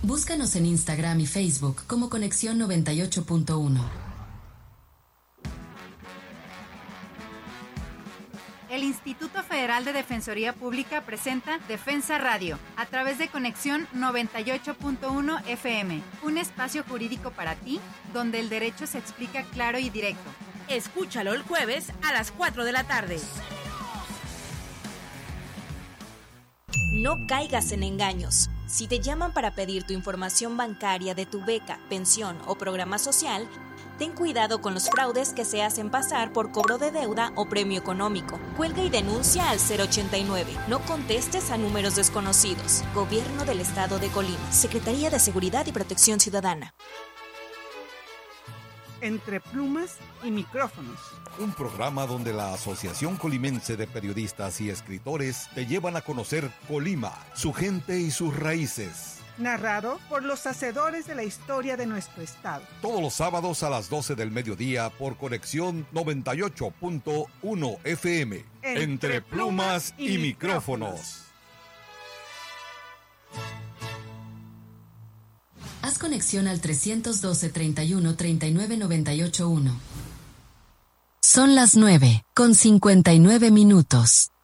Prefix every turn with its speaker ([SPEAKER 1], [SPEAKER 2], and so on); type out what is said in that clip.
[SPEAKER 1] Búscanos en Instagram y Facebook como Conexión 98.1.
[SPEAKER 2] El Instituto Federal de Defensoría Pública presenta Defensa Radio, a través de Conexión 98.1 FM, un espacio jurídico para ti, donde el derecho se explica claro y directo.
[SPEAKER 3] Escúchalo el jueves a las 4 de la tarde.
[SPEAKER 4] No caigas en engaños. Si te llaman para pedir tu información bancaria de tu beca, pensión o programa social, ten cuidado con los fraudes que se hacen pasar por cobro de deuda o premio económico. Cuelga y denuncia al 089. No contestes a números desconocidos. Gobierno del Estado de Colima. Secretaría de Seguridad y Protección Ciudadana.
[SPEAKER 5] Entre plumas y micrófonos.
[SPEAKER 6] Un programa donde la Asociación Colimense de Periodistas y Escritores te llevan a conocer Colima, su gente y sus raíces.
[SPEAKER 5] Narrado por los hacedores de la historia de nuestro estado.
[SPEAKER 6] Todos los sábados a las 12 del mediodía por Conexión 98.1 FM. Entre plumas y micrófonos.
[SPEAKER 1] Haz conexión al 312-31-39-98-1. Son las 9:59.